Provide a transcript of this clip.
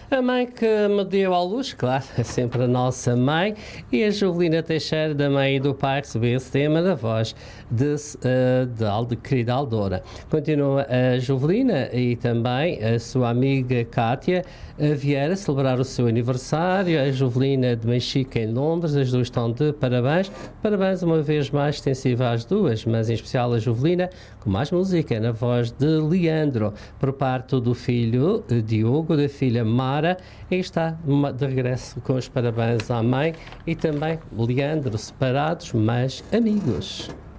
A mãe que me deu à luz, claro, é sempre a nossa mãe, e a Jovelina Teixeira, da mãe e do pai, recebeu esse tema da voz de querida Aldora. Continua a Jovelina e também a sua amiga Cátia Vieira celebrar o seu aniversário. A Jovelina de Mexica, em Londres, as duas estão de parabéns. Parabéns uma vez mais extensiva às duas, mas em especial a Jovelina, com mais música na voz de Leandro, por parte do filho Diogo, da filha Mara, e está de regresso com os parabéns à mãe e também Leandro, separados, mas amigos.